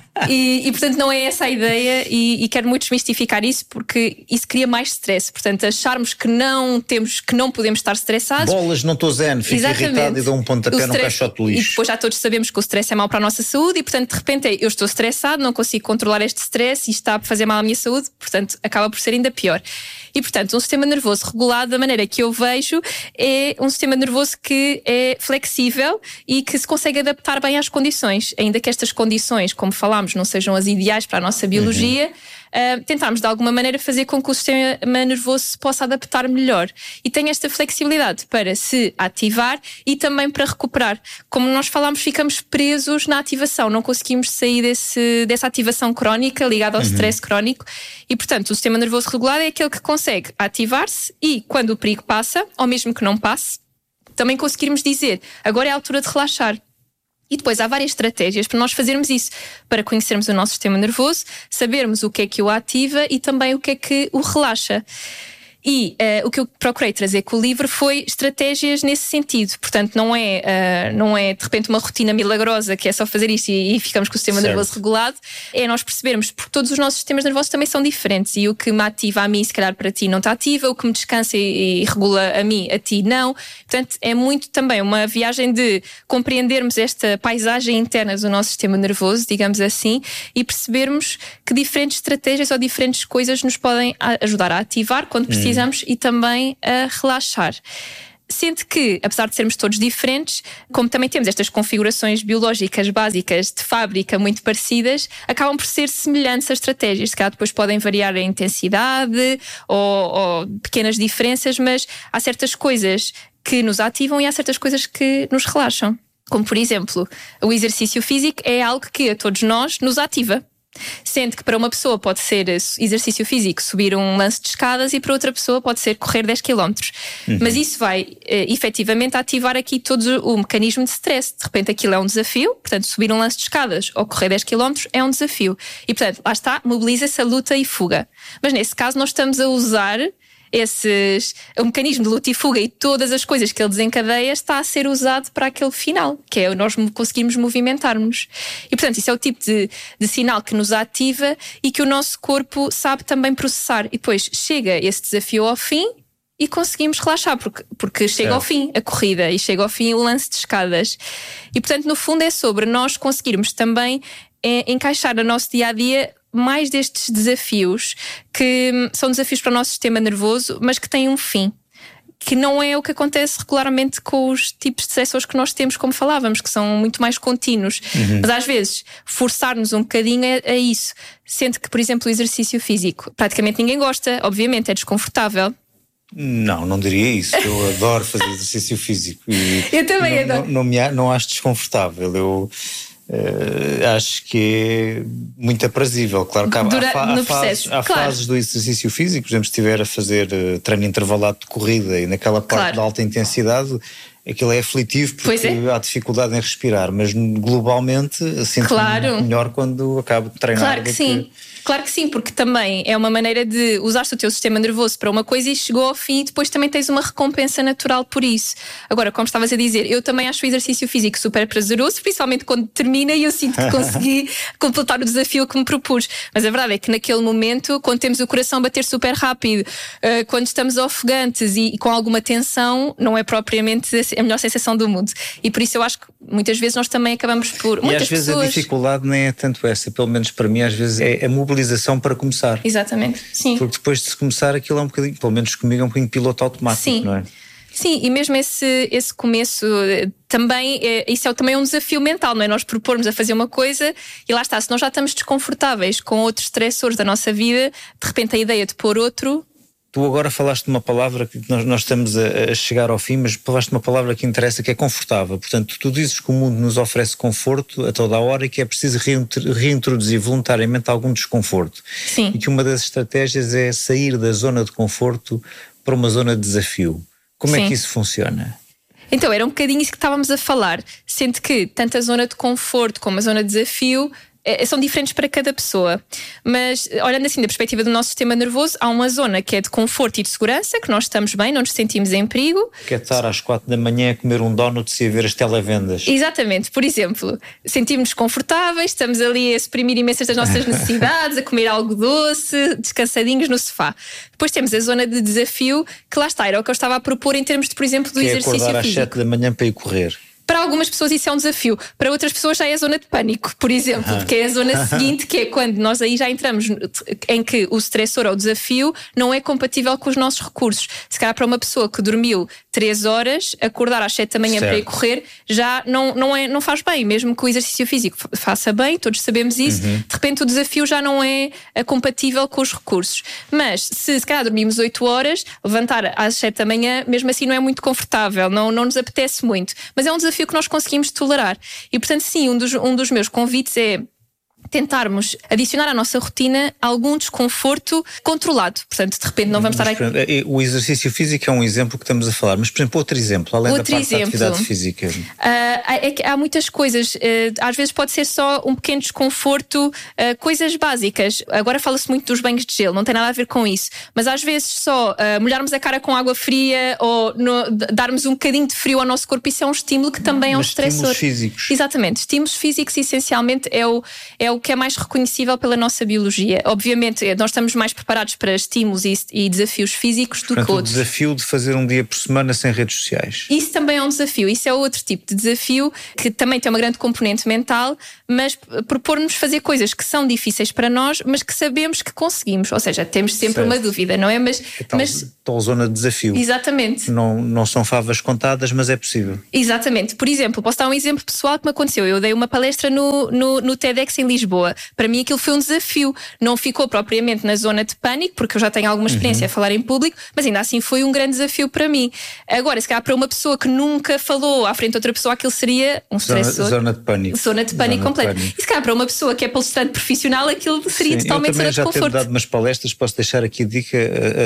E portanto, não é essa a ideia e quero muito desmistificar isso, porque isso cria mais stress. Portanto, acharmos que não podemos estar estressados. Bolas, não estou zen, fico irritado e dou um pontapé num caixote de lixo. E depois já todos sabemos que o stress é mau para a nossa saúde e, portanto, de repente eu estou estressado, não consigo controlar este stress e está a fazer mal à minha saúde, portanto acaba por ser ainda pior. E portanto um sistema nervoso regulado, da maneira que eu vejo, é um sistema nervoso que é flexível e que se consegue adaptar bem às condições, ainda que estas condições, como falámos, não sejam as ideais para a nossa biologia. Tentarmos de alguma maneira fazer com que o sistema nervoso se possa adaptar melhor e tem esta flexibilidade para se ativar e também para recuperar. Como nós falámos, ficamos presos na ativação, não conseguimos sair dessa ativação crónica ligada ao stress crónico e, portanto, o sistema nervoso regulado é aquele que consegue ativar-se e, quando o perigo passa, ou mesmo que não passe, também conseguirmos dizer, agora é a altura de relaxar. E depois há várias estratégias para nós fazermos isso, para conhecermos o nosso sistema nervoso, sabermos o que é que o ativa e também o que é que o relaxa. E o que eu procurei trazer com o livro foi estratégias nesse sentido. Portanto, não é de repente uma rotina milagrosa que é só fazer isto e ficamos com o sistema nervoso regulado. É nós percebermos, porque todos os nossos sistemas nervosos também são diferentes e o que me ativa a mim, se calhar para ti não te ativa, o que me descansa e regula a mim, a ti não. Portanto, é muito também uma viagem de compreendermos esta paisagem interna do nosso sistema nervoso, digamos assim, e percebermos que diferentes estratégias ou diferentes coisas nos podem ajudar a ativar quando precisamos e também a relaxar. Sendo que, apesar de sermos todos diferentes, como também temos estas configurações biológicas básicas de fábrica muito parecidas, acabam por ser semelhantes as estratégias. Se calhar depois podem variar a intensidade ou pequenas diferenças, mas há certas coisas que nos ativam e há certas coisas que nos relaxam. Como, por exemplo, o exercício físico é algo que a todos nós nos ativa. Sendo que para uma pessoa pode ser exercício físico subir um lance de escadas e para outra pessoa pode ser correr 10 km. Mas isso vai efetivamente ativar aqui todo o mecanismo de stress. De repente aquilo é um desafio, portanto subir um lance de escadas ou correr 10 km é um desafio. E portanto lá está, mobiliza-se a luta e fuga. Mas nesse caso nós estamos a usar o mecanismo de luta e fuga e todas as coisas que ele desencadeia está a ser usado para aquele final, que é nós conseguirmos movimentar-nos. E portanto isso é o tipo de sinal que nos ativa e que o nosso corpo sabe também processar. E depois chega esse desafio ao fim e conseguimos relaxar, porque chega ao fim a corrida e chega ao fim o lance de escadas. E portanto no fundo é sobre nós conseguirmos também encaixar no nosso dia-a-dia mais destes desafios, que são desafios para o nosso sistema nervoso, mas que têm um fim, que não é o que acontece regularmente com os tipos de stressores que nós temos, como falávamos, que são muito mais contínuos. Mas às vezes forçar-nos um bocadinho a isso, sendo que, por exemplo, o exercício físico praticamente ninguém gosta, obviamente é desconfortável. Não diria isso. Eu adoro fazer exercício físico e eu também adoro. Não acho desconfortável. acho que é muito aprazível. Claro que há fases do exercício físico, por exemplo, se estiver a fazer treino intervalado de corrida e naquela parte de alta intensidade, aquilo é aflitivo porque há dificuldade em respirar, mas globalmente sinto-me melhor quando acabo de treinar. Claro que sim. Claro que sim, porque também é uma maneira de usar-se o teu sistema nervoso para uma coisa e chegou ao fim e depois também tens uma recompensa natural por isso. Agora, como estavas a dizer, eu também acho o exercício físico super prazeroso, principalmente quando termina e eu sinto que consegui completar o desafio que me propus. Mas a verdade é que naquele momento, quando temos o coração a bater super rápido, quando estamos ofegantes e com alguma tensão, não é propriamente a melhor sensação do mundo. E por isso eu acho que muitas vezes nós também acabamos por... E às vezes a dificuldade nem é tanto essa, pelo menos para mim, às vezes é a mobilização para começar. Exatamente, sim. Porque depois de se começar aquilo é um bocadinho, pelo menos comigo, é um bocadinho piloto automático, sim. Não é? Sim, e mesmo esse começo também, isso é também um desafio mental, não é? Nós propormos a fazer uma coisa e lá está, se nós já estamos desconfortáveis com outros estressores da nossa vida, de repente a ideia de pôr outro... Tu agora falaste de uma palavra que nós estamos a chegar ao fim, mas falaste de uma palavra que interessa, que é confortável. Portanto, tu dizes que o mundo nos oferece conforto a toda a hora e que é preciso reintroduzir voluntariamente algum desconforto. Sim. E que uma das estratégias é sair da zona de conforto para uma zona de desafio. Como é que isso funciona? Então, era um bocadinho isso que estávamos a falar. Sendo que tanto a zona de conforto como a zona de desafio são diferentes para cada pessoa. Mas, olhando assim da perspectiva do nosso sistema nervoso, há uma zona que é de conforto e de segurança, que nós estamos bem, não nos sentimos em perigo. Que é estar às 4 da manhã a comer um donut e a ver as televendas. Exatamente. Por exemplo, sentimos-nos confortáveis, estamos ali a suprimir imensas das nossas necessidades, a comer algo doce, descansadinhos no sofá. Depois temos a zona de desafio, que lá está, era o que eu estava a propor em termos de, por exemplo, do exercício físico. Acordar às 7 da manhã para ir correr. Para algumas pessoas isso é um desafio, para outras pessoas já é a zona de pânico, por exemplo, porque é a zona seguinte, que é quando nós aí já entramos em que o stressor ou o desafio não é compatível com os nossos recursos. Se calhar para uma pessoa que dormiu 3 horas, acordar às 7 da manhã para ir correr já não faz bem, mesmo que o exercício físico faça bem, todos sabemos isso, de repente o desafio já não é compatível com os recursos. Mas se calhar dormimos 8 horas, levantar às 7 da manhã, mesmo assim não é muito confortável, não nos apetece muito, mas é um desafio que nós conseguimos tolerar. E portanto sim, um dos meus convites é tentarmos adicionar à nossa rotina algum desconforto controlado. Portanto, de repente não vamos estar aqui... O exercício físico é um exemplo que estamos a falar, mas por exemplo, outro exemplo, além da parte da atividade física. É que há muitas coisas, às vezes pode ser só um pequeno desconforto, coisas básicas. Agora fala-se muito dos banhos de gelo, não tem nada a ver com isso, mas às vezes só molharmos a cara com água fria ou darmos um bocadinho de frio ao nosso corpo, isso é um estímulo que também é um estressor. Estímulos físicos. Exatamente, estímulos físicos essencialmente é o que é mais reconhecível pela nossa biologia. Obviamente, nós estamos mais preparados para estímulos e desafios físicos do que outros. O desafio de fazer um dia por semana sem redes sociais. Isso também é um desafio. Isso é outro tipo de desafio que também tem uma grande componente mental, mas propor-nos fazer coisas que são difíceis para nós, mas que sabemos que conseguimos. Ou seja, temos sempre uma dúvida, não é? Mas tal zona de desafio. Exatamente. Não são favas contadas, mas é possível. Exatamente. Por exemplo, posso dar um exemplo pessoal que me aconteceu. Eu dei uma palestra no TEDx em Lisboa. Para mim aquilo foi um desafio. Não ficou propriamente na zona de pânico, porque eu já tenho alguma experiência a falar em público, mas ainda assim foi um grande desafio para mim. Agora, se calhar para uma pessoa que nunca falou à frente de outra pessoa, aquilo seria um stressor. Zona de pânico. Zona de pânico completo. E se calhar para uma pessoa que é palestrante profissional, aquilo seria totalmente zona de conforto. Eu também já tenho dado umas palestras, posso deixar aqui a dica,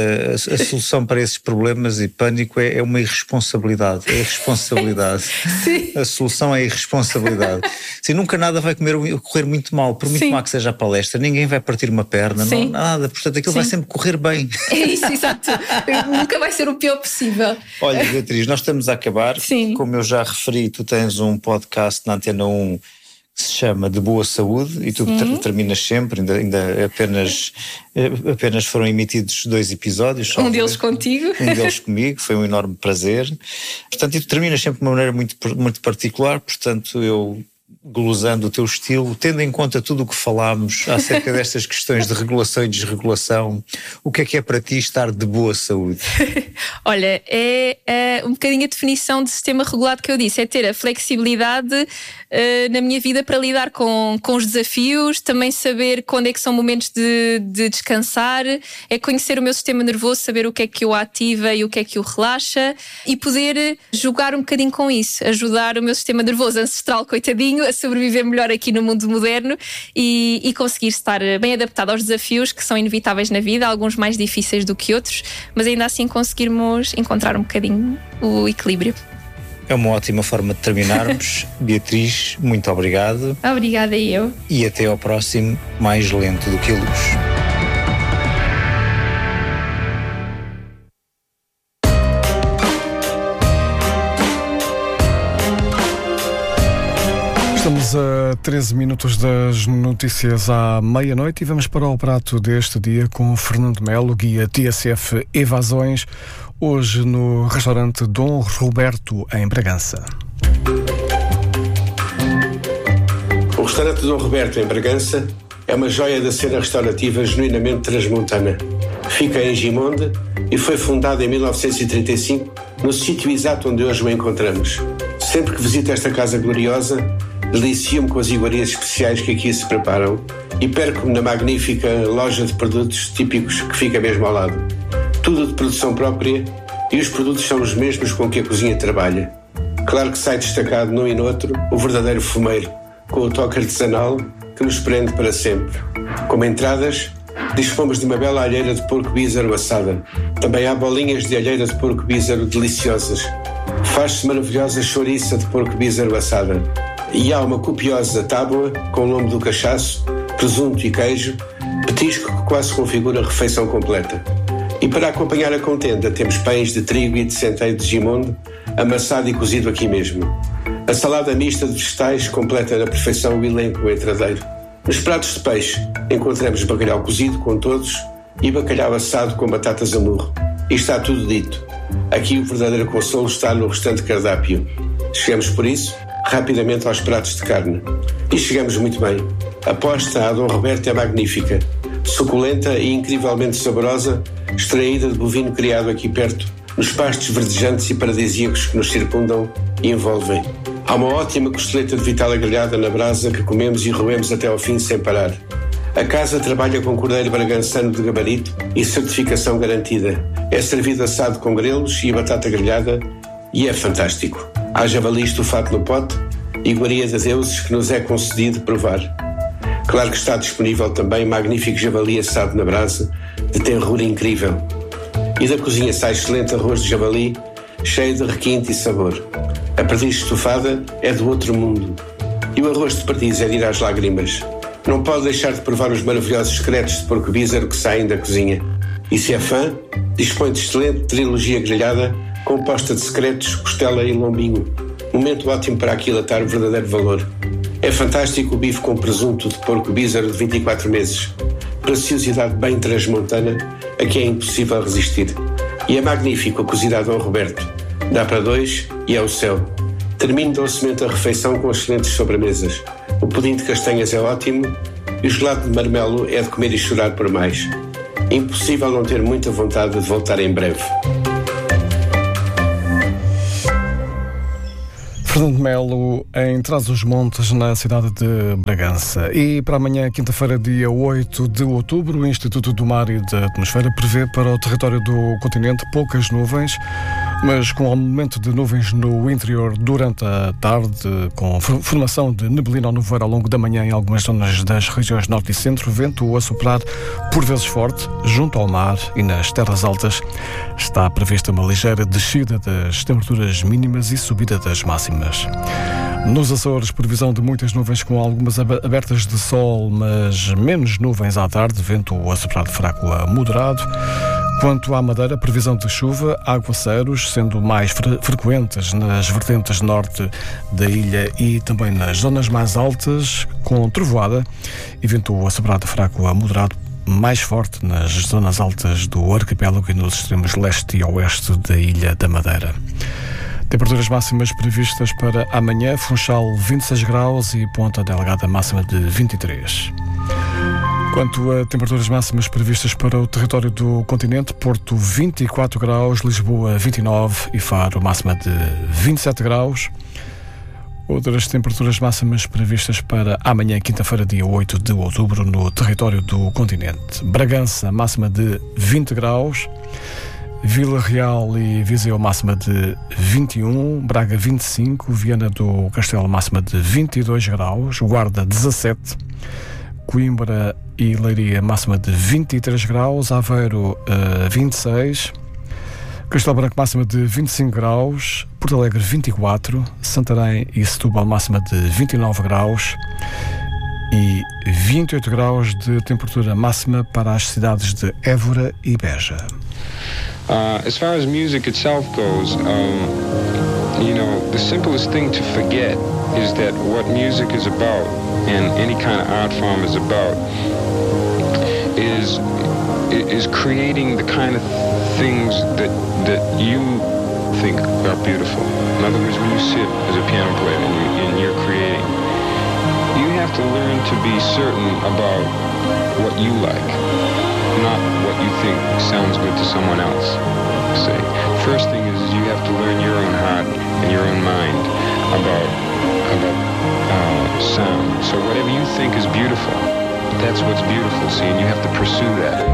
a solução para esses problemas e pânico é uma irresponsabilidade. É irresponsabilidade. A solução é a irresponsabilidade. Sim, nunca nada vai correr muito mal, por muito má que seja a palestra, ninguém vai partir uma perna, não nada, portanto aquilo vai sempre correr bem. É isso, exato. Nunca vai ser o pior possível. Olha, Beatriz, nós estamos a acabar. Como eu já referi, tu tens um podcast na Antena 1 que se chama De Boa Saúde e tu terminas sempre, ainda apenas foram emitidos 2 episódios. Um deles contigo. Um deles comigo, foi um enorme prazer. Portanto, e tu terminas sempre de uma maneira muito, muito particular, portanto eu... glosando o teu estilo, tendo em conta tudo o que falámos acerca destas questões de regulação e desregulação, o que é para ti estar de boa saúde? Olha, é um bocadinho a definição de sistema regulado que eu disse, é ter a flexibilidade na minha vida para lidar com os desafios, também saber quando é que são momentos de descansar, é conhecer o meu sistema nervoso, saber o que é que o ativa e o que é que o relaxa e poder jogar um bocadinho com isso, ajudar o meu sistema nervoso ancestral, coitadinho, a sobreviver melhor aqui no mundo moderno e conseguir estar bem adaptado aos desafios que são inevitáveis na vida, alguns mais difíceis do que outros, mas ainda assim conseguirmos encontrar um bocadinho o equilíbrio. É uma ótima forma de terminarmos. Beatriz, muito obrigado. Obrigada eu. E até ao próximo Mais Lento do que a Luz. Estamos a 13 minutos das notícias à meia-noite e vamos para o prato deste dia com Fernando Melo, guia TSF Evasões, hoje no restaurante Dom Roberto, em Bragança. O restaurante Dom Roberto, em Bragança, é uma joia da cena restaurativa genuinamente transmontana. Fica em Gimonde e foi fundado em 1935, no sítio exato onde hoje o encontramos. Sempre que visito esta casa gloriosa, delicio-me com as iguarias especiais que aqui se preparam e perco-me na magnífica loja de produtos típicos que fica mesmo ao lado. Tudo de produção própria e os produtos são os mesmos com que a cozinha trabalha. Claro que sai destacado num e noutro o verdadeiro fumeiro, com o toque artesanal que nos prende para sempre. Como entradas, dispomos de uma bela alheira de porco bízaro assada. Também há bolinhas de alheira de porco bízaro deliciosas. Faz-se maravilhosa chouriça de porco bízaro assada. E há uma copiosa tábua com lombo do cachaço, presunto e queijo, petisco que quase configura a refeição completa. E para acompanhar a contenda temos pães de trigo e de centeio de Gimonde, amassado e cozido aqui mesmo. A salada mista de vegetais completa na perfeição o elenco entradeiro. Nos pratos de peixe encontramos bacalhau cozido com todos e bacalhau assado com batatas a murro. E está tudo dito. Aqui o verdadeiro consolo está no restante cardápio. Chegamos por isso rapidamente aos pratos de carne. E chegamos muito bem. A posta à Dom Roberto é magnífica. Suculenta e incrivelmente saborosa, extraída de bovino criado aqui perto, nos pastos verdejantes e paradisíacos que nos circundam e envolvem. Há uma ótima costeleta de vitela grelhada na brasa que comemos e roemos até ao fim sem parar. A casa trabalha com cordeiro bragançano de gabarito e certificação garantida. É servido assado com grelos e batata grelhada e é fantástico. Há javali estufado no pote e iguaria de deuses que nos é concedido provar. Claro que está disponível também magnífico javali assado na brasa, de tenrura incrível. E da cozinha sai excelente arroz de javali, cheio de requinte e sabor. A perdiz estufada é do outro mundo. E o arroz de perdiz é de ir às lágrimas. Não pode deixar de provar os maravilhosos secretos de porco bízaro que saem da cozinha. E se é fã, dispõe de excelente trilogia grelhada composta de secretos, costela e lombinho. Momento ótimo para aquilatar o verdadeiro valor. É fantástico o bife com presunto de porco bízaro de 24 meses. Preciosidade bem transmontana, a que é impossível resistir. E é magnífico a cozida a Dom Roberto. Dá para dois e é o céu. Termino docemente a refeição com excelentes sobremesas. O pudim de castanhas é ótimo e o gelado de marmelo é de comer e chorar por mais. Impossível não ter muita vontade de voltar em breve. Fernando Melo, em Trás-os-Montes, na cidade de Bragança. E para amanhã, quinta-feira, dia 8 de outubro, o Instituto do Mar e da Atmosfera prevê para o território do continente poucas nuvens, mas com aumento de nuvens no interior durante a tarde, com formação de neblina ou nevoeiro ao longo da manhã em algumas zonas das regiões norte e centro, vento a soprar por vezes forte, junto ao mar e nas terras altas. Está prevista uma ligeira descida das temperaturas mínimas e subida das máximas. Nos Açores, previsão de muitas nuvens com algumas abertas de sol, mas menos nuvens à tarde, vento a soprar de fraco a moderado. Quanto à Madeira, previsão de chuva, aguaceiros, sendo mais frequentes nas vertentes norte da ilha e também nas zonas mais altas, com trovoada e vento a soprar de fraco a moderado, mais forte nas zonas altas do arquipélago e nos extremos leste e oeste da Ilha da Madeira. Temperaturas máximas previstas para amanhã: Funchal 26 graus e Ponta Delgada máxima de 23. Quanto a temperaturas máximas previstas para o território do continente, Porto 24 graus, Lisboa 29 e Faro máxima de 27 graus. Outras temperaturas máximas previstas para amanhã, quinta-feira, dia 8 de outubro, no território do continente: Bragança máxima de 20 graus, Vila Real e Viseu máxima de 21, Braga 25, Viana do Castelo máxima de 22 graus, Guarda 17, Coimbra e Leiria máxima de 23 graus, Aveiro 26, Castelo Branco máxima de 25 graus, Porto Alegre 24, Santarém e Setúbal máxima de 29 graus e 28 graus de temperatura máxima para as cidades de Évora e Beja. As far as music itself goes, the simplest thing to forget is that what music is about and any kind of art form is about is creating the kind of things that you think are beautiful. In other words, when you sit as a piano player and you're creating, you have to learn to be certain about what you like, not what you think sounds good to someone else. See, first thing is you have to learn your own heart and your own mind about sound. So whatever you think is beautiful, that's what's beautiful, see, and you have to pursue that.